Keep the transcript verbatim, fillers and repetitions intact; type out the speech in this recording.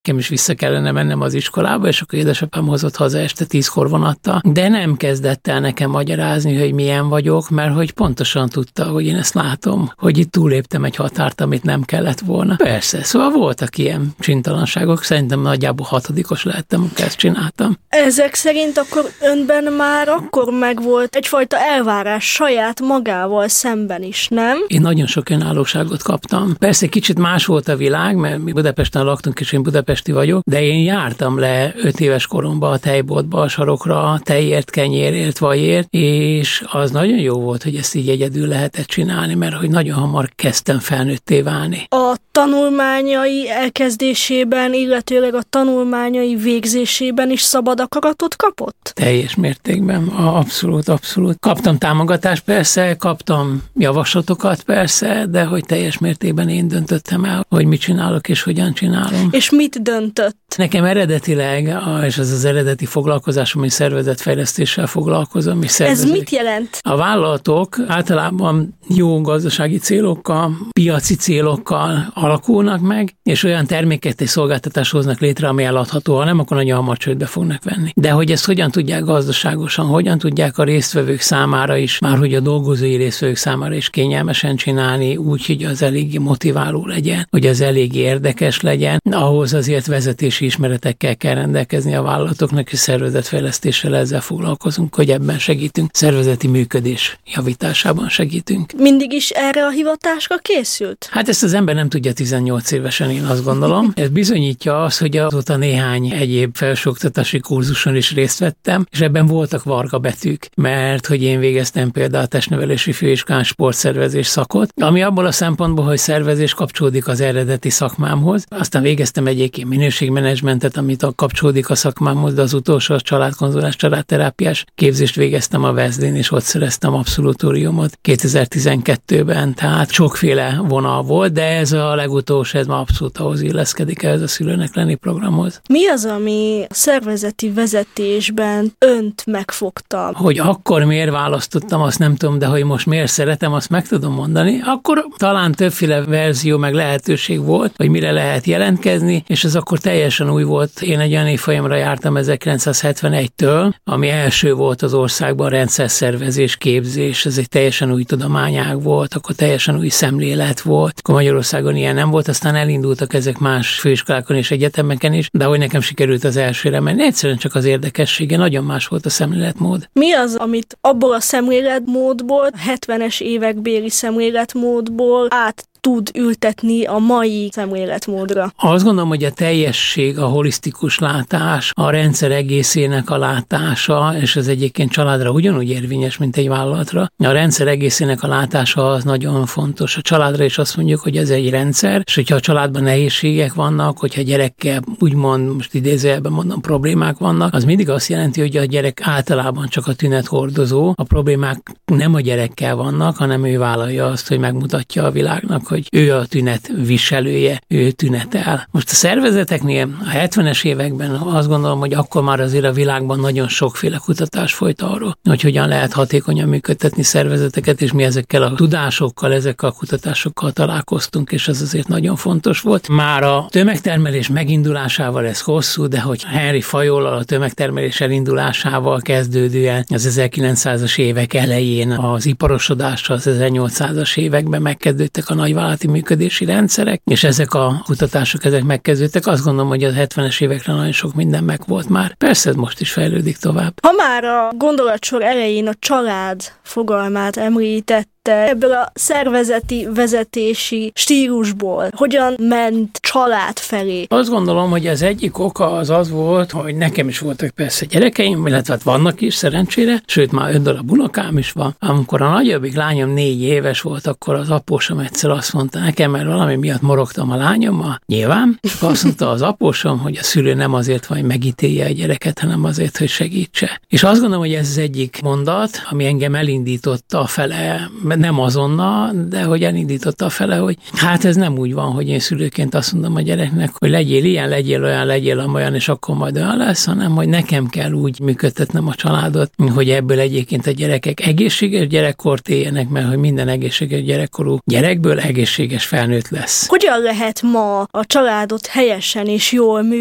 nekem is vissza kellene mennem az iskolába, és akkor édesapám hozott haza este tízkor vonattal, de nem kezdett el nekem magyarázni, hogy milyen vagyok, mert hogy pontosan tudta, hogy én ezt látom, hogy itt túléptem egy határt, amit nem kellett volna. Persze, szóval voltak ilyen csintalanságok, szerintem nagyjából hatodikos lehettem, amikor ezt csináltam. Ezek szerint akkor önben már akkor megvolt egyfajta elvárás saját magával szemben is, nem? Én nagyon sok önállóságot kaptam. Persze kicsit más volt a világ, mert mi Budapesten laktunk, és én budapesti vagyok, de én jártam le öt éves koromban a tejboltba, a sarokra, tejért, kenyérért, vajért, és az nagyon jó volt, hogy ezt így egyedül lehetett csinálni, mert hogy nagyon hamar kezdtem felnőtté válni. A tanulmányai elkezdésében, illetőleg a tanulmányai végzésében is szabad akaratot kapott? Teljes mértékben, abszolút, abszolút. Kaptam támogatást persze, kaptam javaslatokat persze, de hogy teljes mértékben én döntöttem el, hogy mit csinálok és hogyan csinálom. És mit döntött? Nekem eredetileg, és az az eredeti foglalkozásom, hogy szervezetfejlesztéssel foglalkozom. És Ez mit jelent? A vállalatok általában jó gazdasági célokkal, piaci célokkal alakulnak meg, és olyan terméket és szolgáltatást hoznak létre, ami eladható, ha nem, akkor nagyon hamar csődbe fognak venni. De hogy ezt hogyan tudják gazdaságosan, hogyan tudják a résztvevők számára is, már hogy a dolgozói résztvevők számára is kényelmesen csinálni, úgy, hogy az eléggé motiváló legyen, hogy az eléggé érdekes legyen, ahhoz azért vezetési ismeretekkel kell rendelkezni a vállalatoknak, és szervezetfejlesztéssel ezzel foglalkozunk, hogy ebben segítünk, szervezeti működés javításában segítünk. Mindig is erre a hivatásra készült? Hát ezt az ember nem tudja tizennyolc évesen, én azt gondolom. Ez bizonyítja azt, hogy azóta néhány egyéb felsőoktatási kurzuson is részt vettem, és ebben voltak varga betűk, mert hogy én végeztem például a testnevelési főiskolán sportszervezés szakot, ami abból a szempontból, hogy szervezés kapcsolódik az eredeti szakmámhoz. Aztán végeztem egyébként minőségmenedzsmentet, amit kapcsolódik a szakmámhoz, de az utolsó a családkonzolás, családterápiás képzést végeztem a Wesley-n, és ott szereztem abszolútóriumot kétezer-tizenkettőben, tehát sokféle vonal volt, de ez a legutolsó, ez már abszolút ahhoz illeszkedik, ehhez a szülőnek lenni programhoz. Mi az, ami a szervezeti vezetésben önt megfogta? Hogy akkor miért választottam, azt nem tudom, de hogy most miért szeretem, azt meg tudom mondani. Akkor talán többféle verzió meg lehetőség volt, hogy mire lehet jelentkezni, és ez akkor teljesen új volt. Én egy olyan évfolyamra jártam ezerkilencszázhetvenegytől, ami első volt az országban rendszerszervezés, képzés, ez egy teljesen új tudományág volt, akkor teljesen új szemlélet volt. Akkor Magyarországon ilyen nem volt, aztán elindultak ezek más főiskolákon és egyetemeken is, de hogy nekem sikerült az elsőre menni, egyszerűen csak az érdekessége, nagyon más volt a szemléletmód. Mi az, amit abból a szemléletmódból, hetvenes évekbéli szemléletmódból át tud ültetni a mai szemléletmódra? Azt gondolom, hogy a teljesség, a holisztikus látás, a rendszer egészének a látása, és ez egyébként családra ugyanúgy érvényes, mint egy vállalatra. A rendszer egészének a látása az nagyon fontos. A családra is azt mondjuk, hogy ez egy rendszer, és hogyha a családban nehézségek vannak, hogyha gyerekkel úgymond, most idézőjelben mondom, problémák vannak, az mindig azt jelenti, hogy a gyerek általában csak a tünethordozó. A problémák nem a gyerekkel vannak, hanem ő vállalja azt, hogy megmutatja a világnak, hogy ő a tünet viselője, ő tünetel. Most a szervezeteknél a hetvenes években azt gondolom, hogy akkor már azért a világban nagyon sokféle kutatás folyt arról, hogy hogyan lehet hatékonyan működtetni szervezeteket, és mi ezekkel a tudásokkal, ezekkel a kutatásokkal találkoztunk, és ez azért nagyon fontos volt. Már a tömegtermelés megindulásával ez hosszú, de hogy Henry Fayollal a tömegtermelés elindulásával kezdődően az ezerkilencszázas évek elején az iparosodással az ezernyolcszázas években megkezdődtek a nagy vállalati működési rendszerek, és ezek a kutatások, ezek megkezdődtek. Azt gondolom, hogy a hetvenes évekre nagyon sok minden megvolt már. Persze ez most is fejlődik tovább. Ha már a gondolatsor elején a család fogalmát említett, ebből a szervezeti vezetési stílusból hogyan ment család felé? Azt gondolom, hogy az egyik oka az az volt, hogy nekem is voltak persze gyerekeim, illetve vannak is szerencsére, sőt már öt darab unokám is van. Amikor a nagyobbik lányom négy éves volt, akkor az apósom egyszer azt mondta nekem, mert valami miatt morogtam a lányommal, nyilván, azt mondta az apósom, hogy a szülő nem azért van, hogy megítélje a gyereket, hanem azért, hogy segítse. És azt gondolom, hogy ez az egyik mondat, ami engem elindította a fele, nem azonnal, de hogy elindította fele, hogy hát ez nem úgy van, hogy én szülőként azt mondom a gyereknek, hogy legyél ilyen, legyél olyan, legyél amolyan, és akkor majd olyan lesz, hanem hogy nekem kell úgy működtetnem a családot, hogy ebből egyébként a gyerekek egészséges gyerekkort éljenek, mert hogy minden egészséges gyerekkorú gyerekből egészséges felnőtt lesz. Hogyan lehet ma a családot helyesen és jól működtetni?